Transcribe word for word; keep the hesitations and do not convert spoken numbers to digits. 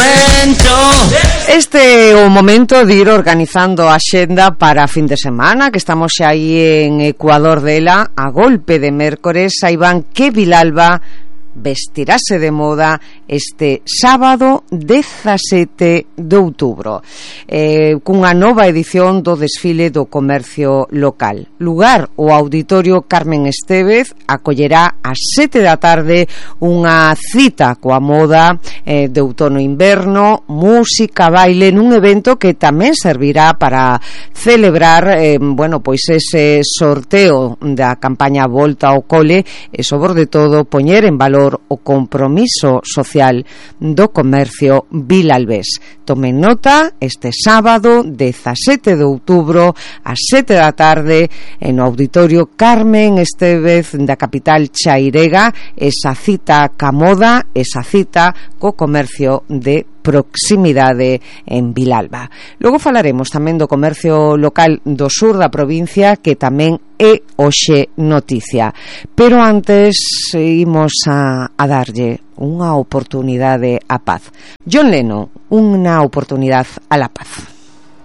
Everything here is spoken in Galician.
momento. Este é o momento de ir organizando a xenda para a fin de semana, que estamos xa aí en Ecuador dela, a golpe de mércores. Saibán que Vilalba vestirase de moda este sábado dezasete de outubro, eh, cunha nova edición do desfile do comercio local. Lugar, o Auditorio Carmen Estévez, acollerá ás sete da tarde unha cita coa moda eh, de outono-inverno, música, baile, nun evento que tamén servirá para celebrar eh, bueno, pois ese sorteo da campaña Volta ao Cole e, sobre todo, poñer en valor o compromiso social do comercio vilalbés. Tomen nota, este sábado dezasete de outubro ás sete da tarde en o Auditorio Carmen Estévez da capital chairega, esa cita ca moda, esa cita co comercio de proximidade en Vilalba. Logo falaremos tamén do comercio local do sur da provincia, que tamén é hoxe noticia. Pero antes imos a, a darlle unha oportunidade á paz. John Lennon, unha oportunidade a la paz.